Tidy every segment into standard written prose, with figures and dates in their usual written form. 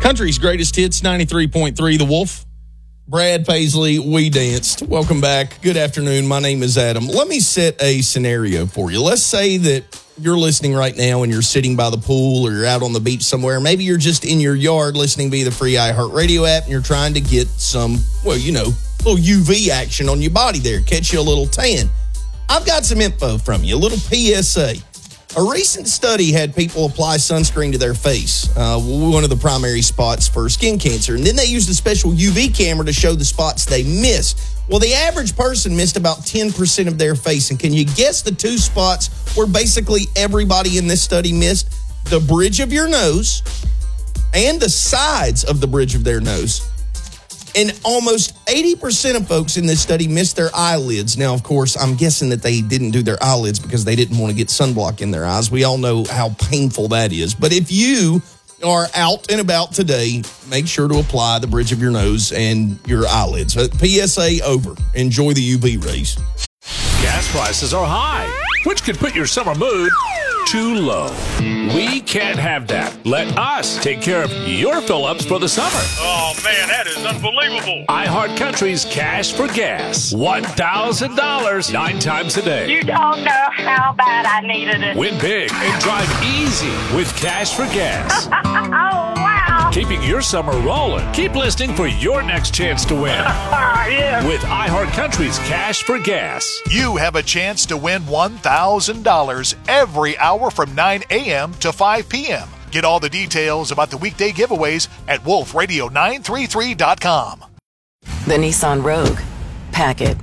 Country's greatest hits, 93.3 The Wolf. Brad Paisley, We Danced. Welcome back. Good afternoon. My name is Adam. Let me set a scenario for you. Let's say that you're listening right now and you're sitting by the pool or you're out on the beach somewhere. Maybe you're just in your yard listening via the free iHeartRadio app and you're trying to get some, well, you know, little UV action on your body there, catch you a little tan. I've got some info from you, a little PSA. A recent study had people apply sunscreen to their face, one of the primary spots for skin cancer. And then they used a special UV camera to show the spots they missed. Well, the average person missed about 10% of their face. And can you guess the two spots where basically everybody in this study missed? The bridge of your nose and the sides of the bridge of their nose. And almost 80% of folks in this study missed their eyelids. Now, of course, I'm guessing that they didn't do their eyelids because they didn't want to get sunblock in their eyes. We all know how painful that is. But if you are out and about today, make sure to apply the bridge of your nose and your eyelids. PSA over. Enjoy the UV rays. Gas prices are high, which could put your summer mood too low. We can't have that. Let us take care of your fill-ups for the summer. Oh, man, that is unbelievable. iHeart Country's Cash for Gas. $1,000 9 times a day. You don't know how bad I needed it. Win big and drive easy with Cash for Gas. Oh, wow. Keeping your summer rolling. Keep listening for your next chance to win. Yeah. With iHeart Country's Cash for Gas. You have a chance to win $1,000 every hour from 9 a.m. to 5 p.m. Get all the details about the weekday giveaways at wolfradio933.com. The Nissan Rogue. Pack it.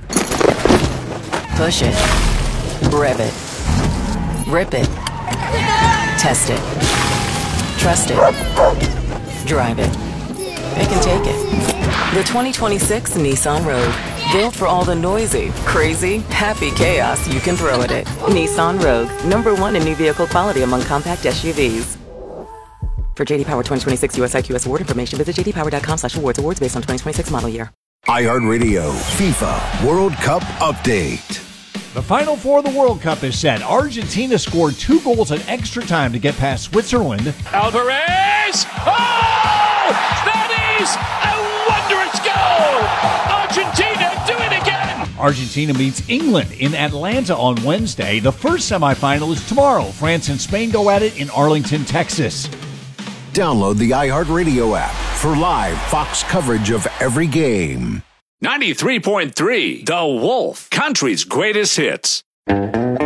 Push it. Rev it. Rip it. Test it. Trust it. Drive it. It can take it. The 2026 Nissan Rogue. Built for all the noisy, crazy, happy chaos you can throw at it. Nissan Rogue. #1 in new vehicle quality among compact SUVs. For J.D. Power 2026 US IQS award information, visit jdpower.com/awards. Awards based on 2026 model year. iHeartRadio FIFA World Cup Update. The Final Four of the World Cup is set. Argentina scored 2 goals in extra time to get past Switzerland. Alvarez! Oh! That is a wondrous goal! Argentina, do it again! Argentina meets England in Atlanta on Wednesday. The first semifinal is tomorrow. France and Spain go at it in Arlington, Texas. Download the iHeartRadio app for live Fox coverage of every game. 93.3 The Wolf, Country's greatest hits.